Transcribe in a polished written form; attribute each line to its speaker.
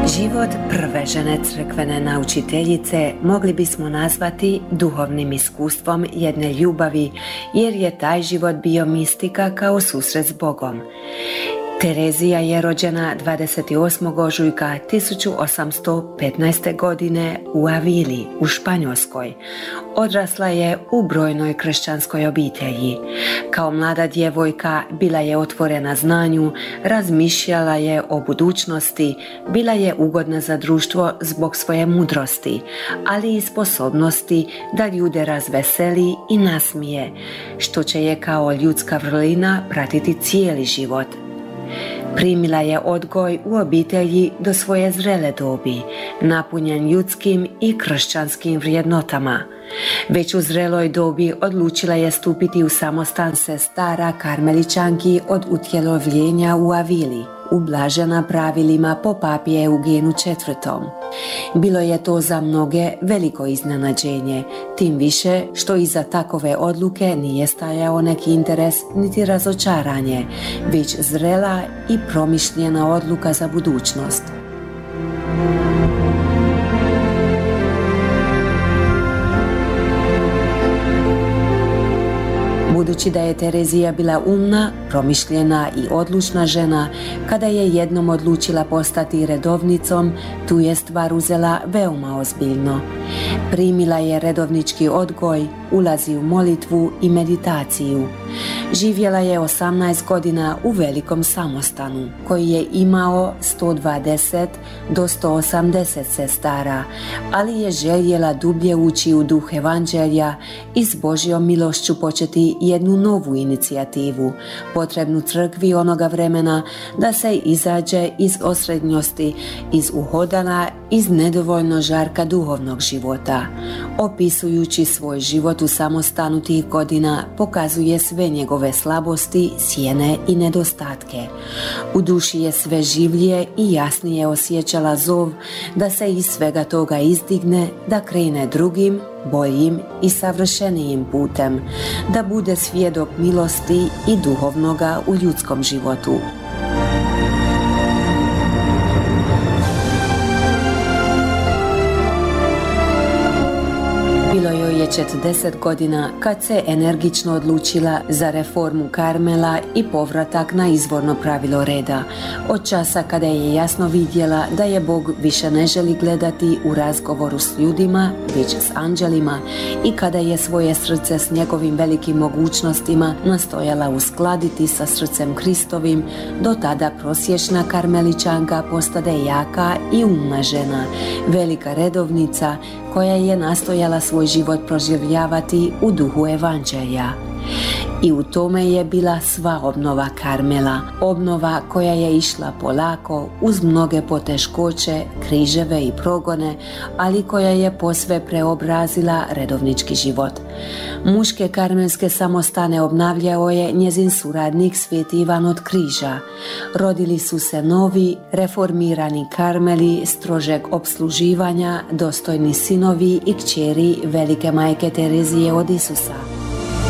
Speaker 1: Život prve žene crkvene naučiteljice mogli bismo nazvati duhovnim iskustvom jedne ljubavi, jer je taj život bio mistika kao susret s Bogom. Terezija je rođena 28. ožujka 1815. godine u Avili u Španjolskoj. Odrasla je u brojnoj kršćanskoj obitelji. Kao mlada djevojka bila je otvorena znanju, razmišljala je o budućnosti, bila je ugodna za društvo zbog svoje mudrosti, ali i sposobnosti da ljude razveseli i nasmije, što će je kao ljudska vrlina pratiti cijeli život. Primila je odgoj u obitelji do svoje zrele dobi, napunjen ljudskim i kršćanskim vrijednotama. Već u zreloj dobi odlučila je stupiti u samostan sestara karmeličanki od utjelovljenja u Avili, ublažena pravilima po papi Eugenu IV. Bilo je to za mnoge veliko iznenađenje, tim više što iza takove odluke nije stajao neki interes niti razočaranje, već zrela i promišljena odluka za budućnost. Budući da je Terezija bila umna, promišljena i odlučna žena, kada je jednom odlučila postati redovnicom, tu je stvar uzela veoma ozbiljno. Primila je redovnički odgoj, ulazi u molitvu i meditaciju. Živjela je 18 godina u velikom samostanu, koji je imao 120 do 180 sestara, ali je željela dublje ući u duh evanđelja i s Božjom milošću početi jednu novu inicijativu, potrebnu crkvi onoga vremena da se izađe iz osrednjosti, iz uhodana, iz nedovoljno žarka duhovnog života. Opisujući svoj život u samostanu tih godina, pokazuje sve njegove slabosti, sjene i nedostatke. U duši je sve življe i jasnije osjećala zov da se iz svega toga izdigne, da krene drugim, boljim i savršenijim putem, da bude svjedok milosti i duhovnoga u ljudskom životu. Bilo joj je 40 godina kad se energično odlučila za reformu Karmela i povratak na izvorno pravilo reda. Od časa kada je jasno vidjela da je Bog više ne želi gledati u razgovoru s ljudima, već s anđelima, i kada je svoje srce s njegovim velikim mogućnostima nastojala uskladiti sa srcem Kristovim, do tada prosječna karmeličanka postade jaka i umna žena, velika redovnica koja je nastojala svoj život proživljavati u duhu evanđelja. I u tome je bila sva obnova Karmela, obnova koja je išla polako, uz mnoge poteškoće, križeve i progone, ali koja je posve preobrazila redovnički život. Muške karmelske samostane obnavljao je njezin suradnik sveti Ivan od Križa. Rodili su se novi, reformirani karmeli strožeg opsluživanja, dostojni sinovi i kćeri velike majke Terezije od Isusa.